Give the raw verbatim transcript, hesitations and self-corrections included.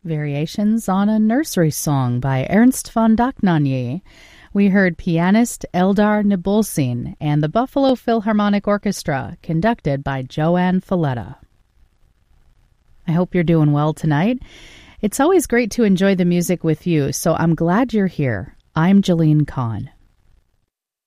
variations on a nursery song by Ernst von Dohnanyi. We heard pianist Eldar Nibulsin and the Buffalo Philharmonic Orchestra, conducted by Joanne Falletta. I hope you're doing well tonight. It's always great to enjoy the music with you, so I'm glad you're here. I'm Jeline Kahn.